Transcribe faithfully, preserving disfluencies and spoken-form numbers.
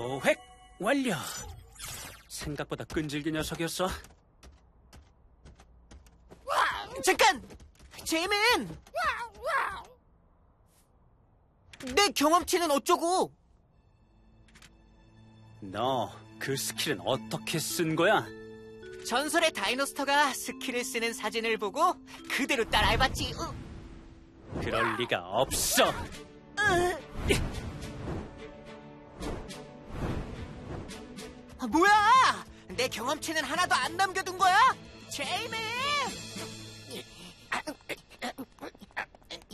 도획 완료. 생각보다 끈질긴 녀석이었어. 잠깐! 제이민! 내 경험치는 어쩌고? 너 그 스킬은 어떻게 쓴 거야? 전설의 다이노스터가 스킬을 쓰는 사진을 보고 그대로 따라해봤지. 으. 그럴 리가 없어. 으. 아, 뭐야! 내 경험치는 하나도 안 남겨둔 거야? 제이민!